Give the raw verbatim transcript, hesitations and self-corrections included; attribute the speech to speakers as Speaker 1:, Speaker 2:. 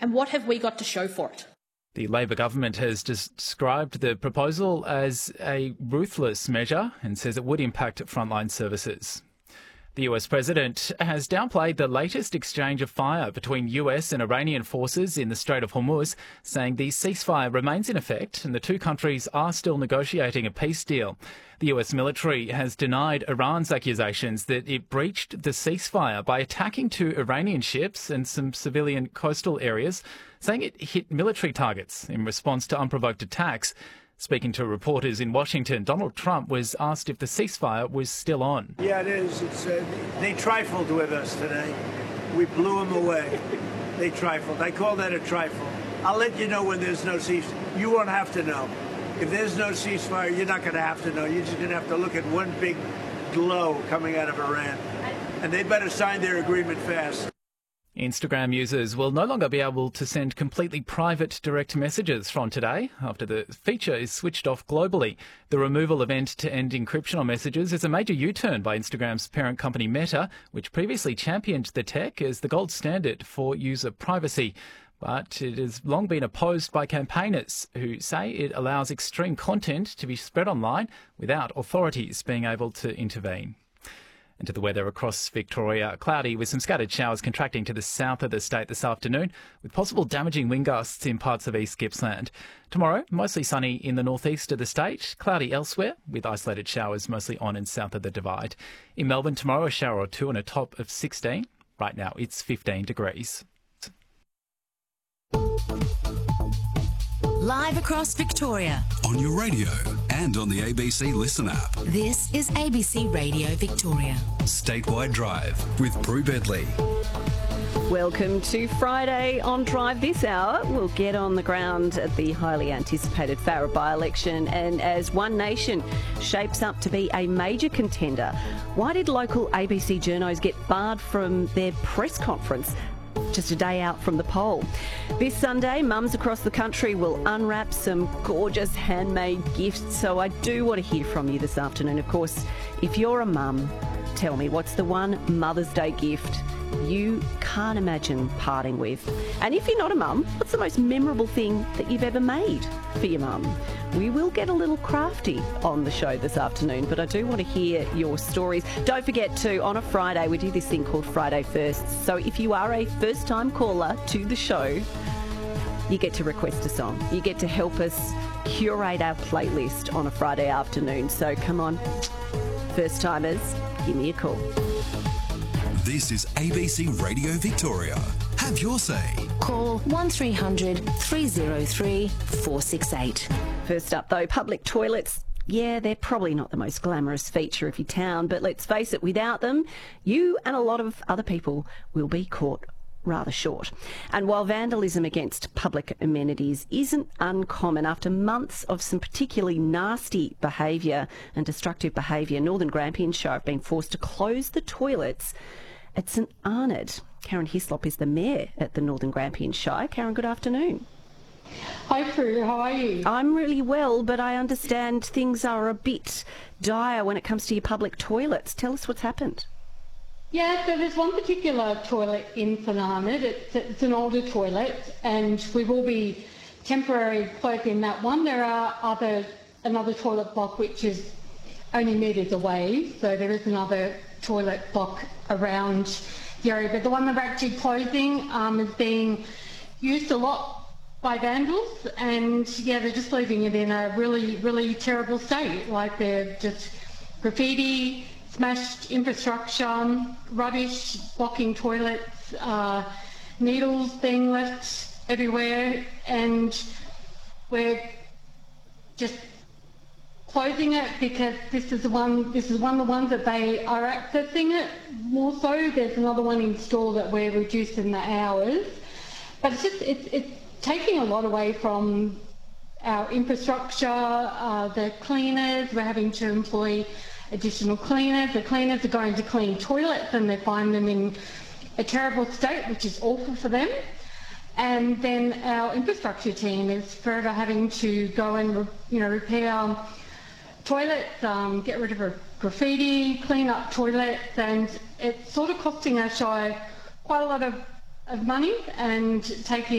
Speaker 1: And what have we got to show for it?
Speaker 2: The Labor government has described the proposal as a ruthless measure and says it would impact frontline services. The U S president has downplayed the latest exchange of fire between U S and Iranian forces in the Strait of Hormuz, saying the ceasefire remains in effect and the two countries are still negotiating a peace deal. The U S military has denied Iran's accusations that it breached the ceasefire by attacking two Iranian ships and some civilian coastal areas, saying it hit military targets in response to unprovoked attacks. Speaking to reporters in Washington, Donald Trump was asked if the ceasefire was still on.
Speaker 3: Yeah, it is. It's, uh, they trifled with us today. We blew them away. They trifled. I call that a trifle. I'll let you know when there's no ceasefire. You won't have to know. If there's no ceasefire, you're not going to have to know. You're just going to have to look at one big glow coming out of Iran. And they better sign their agreement fast.
Speaker 2: Instagram users will no longer be able to send completely private direct messages from today after the feature is switched off globally. The removal of end-to-end encryption on messages is a major U-turn by Instagram's parent company Meta, which previously championed the tech as the gold standard for user privacy. But it has long been opposed by campaigners who say it allows extreme content to be spread online without authorities being able to intervene. And to the weather across Victoria, cloudy with some scattered showers contracting to the south of the state this afternoon, with possible damaging wind gusts in parts of East Gippsland. Tomorrow, mostly sunny in the northeast of the state, cloudy elsewhere, with isolated showers mostly on and south of the Divide. In Melbourne tomorrow, a shower or two and a top of sixteen. Right now, it's fifteen degrees.
Speaker 4: Live across Victoria.
Speaker 5: On your radio and on the A B C Listen app.
Speaker 4: This is A B C Radio Victoria.
Speaker 5: Statewide Drive with Prue Bedley.
Speaker 6: Welcome to Friday on Drive this hour. We'll get on the ground at the highly anticipated Farrer by-election, and as One Nation shapes up to be a major contender, why did local A B C journos get barred from their press conference just a day out from the poll? This Sunday, mums across the country will unwrap some gorgeous handmade gifts, so I do want to hear from you this afternoon. Of course, if you're a mum, tell me, what's the one Mother's Day gift you can't imagine parting with? And if you're not a mum, what's the most memorable thing that you've ever made for your mum? We will get a little crafty on the show this afternoon, but I do want to hear your stories. Don't forget to, on a Friday, we do this thing called Friday Firsts. So if you are a first-time caller to the show, you get to request a song. You get to help us curate our playlist on a Friday afternoon. So come on, first-timers, give me a call.
Speaker 5: This is A B C Radio Victoria. Have your say.
Speaker 4: Call one three hundred three oh three four six eight.
Speaker 6: First up, though, public toilets. Yeah, they're probably not the most glamorous feature of your town, but let's face it, without them, you and a lot of other people will be caught rather short. And while vandalism against public amenities isn't uncommon, after months of some particularly nasty behaviour and destructive behaviour, Northern Grampian Show have been forced to close the toilets at St Arnaud. Karen Hislop is the mayor at the Northern Grampian Shire. Karen, good afternoon.
Speaker 7: Hi Prue, how are you?
Speaker 6: I'm really well, but I understand things are a bit dire when it comes to your public toilets. Tell us what's happened.
Speaker 7: Yeah, so there's one particular toilet in St Arnaud. It's, it's an older toilet, and we will be temporarily closing that one. There are other another toilet block which is only metres away, so there is another toilet block around the area. But the one that we're actually closing um, is being used a lot by vandals, and yeah, they're just leaving it in a really, really terrible state. Like they're just graffiti, smashed infrastructure, rubbish blocking toilets, uh, needles being left everywhere, and we're just closing it because this is the one. This is one of the ones that they are accessing it more so. There's another one in store that we're reducing the hours, but it's just it's it's taking a lot away from our infrastructure. Uh, the cleaners, we're having to employ additional cleaners. The cleaners are going to clean toilets and they find them in a terrible state, which is awful for them. And then our infrastructure team is forever having to go and, you know, repair toilets, um, get rid of graffiti, clean up toilets, and it's sort of costing our shire quite a lot of, of money and taking